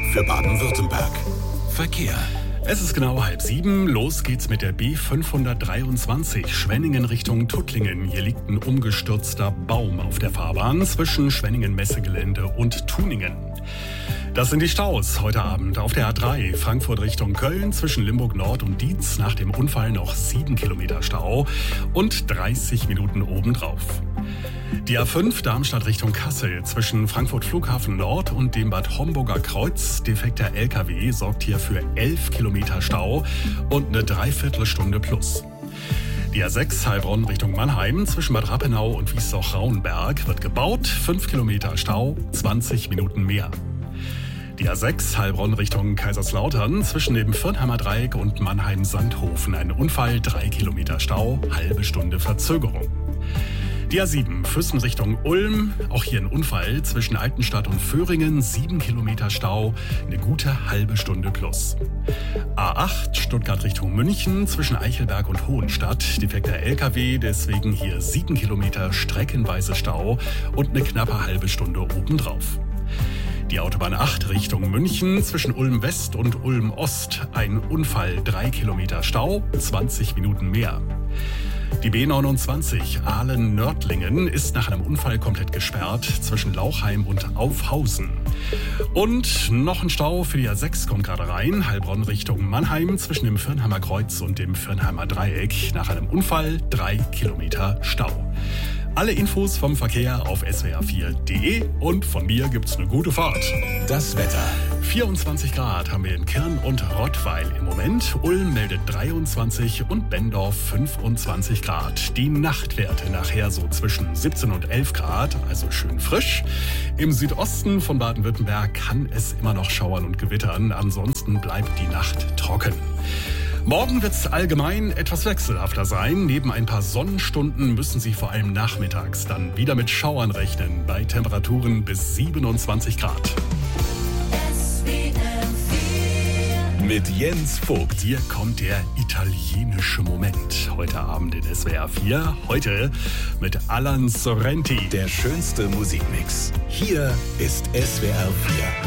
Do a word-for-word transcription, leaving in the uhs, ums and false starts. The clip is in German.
für Baden-Württemberg. Verkehr. Es ist genau halb sieben. Los geht's mit der B fünfhundertdreiundzwanzig Schwenningen Richtung Tuttlingen. Hier liegt ein umgestürzter Baum auf der Fahrbahn zwischen Schwenningen-Messegelände und Tuningen. Das sind die Staus heute Abend auf der A drei Frankfurt Richtung Köln zwischen Limburg Nord und Dietz. Nach dem Unfall noch sieben Kilometer Stau und dreißig Minuten obendrauf. Die A fünf Darmstadt Richtung Kassel zwischen Frankfurt Flughafen Nord und dem Bad Homburger Kreuz. Defekter L K W sorgt hier für elf Kilometer Stau und eine Dreiviertelstunde plus. Die A sechs Heilbronn Richtung Mannheim zwischen Bad Rappenau und Wiesloch-Rauenberg wird gebaut. fünf Kilometer Stau, zwanzig Minuten mehr. Die A sechs Heilbronn Richtung Kaiserslautern zwischen dem Firnheimer Dreieck und Mannheim-Sandhofen. Ein Unfall, drei Kilometer Stau, halbe Stunde Verzögerung. Die A sieben Füssen Richtung Ulm, auch hier ein Unfall zwischen Altenstadt und Föhringen, sieben Kilometer Stau, eine gute halbe Stunde plus. A acht Stuttgart Richtung München zwischen Eichelberg und Hohenstadt, defekter L K W, deswegen hier sieben Kilometer streckenweise Stau und eine knappe halbe Stunde obendrauf. Die Autobahn acht Richtung München zwischen Ulm West und Ulm Ost, ein Unfall, drei Kilometer Stau, zwanzig Minuten mehr. Die B neunundzwanzig Aalen-Nördlingen ist nach einem Unfall komplett gesperrt zwischen Lauchheim und Aufhausen. Und noch ein Stau für die A sechs kommt gerade rein, Heilbronn Richtung Mannheim zwischen dem Firnheimer Kreuz und dem Firnheimer Dreieck. Nach einem Unfall drei Kilometer Stau. Alle Infos vom Verkehr auf s w r vier punkt d e und von mir gibt's eine gute Fahrt. Das Wetter. vierundzwanzig Grad haben wir in Kirn und Rottweil im Moment. Ulm meldet dreiundzwanzig und Bendorf fünfundzwanzig Grad. Die Nachtwerte nachher so zwischen siebzehn und elf Grad, also schön frisch. Im Südosten von Baden-Württemberg kann es immer noch schauern und gewittern. Ansonsten bleibt die Nacht trocken. Morgen wird es allgemein etwas wechselhafter sein. Neben ein paar Sonnenstunden müssen Sie vor allem nachmittags dann wieder mit Schauern rechnen. Bei Temperaturen bis siebenundzwanzig Grad. Mit Jens Vogt. Hier kommt der italienische Moment. Heute Abend in S W R vier. Heute mit Alan Sorrenti. Der schönste Musikmix. Hier ist S W R vier.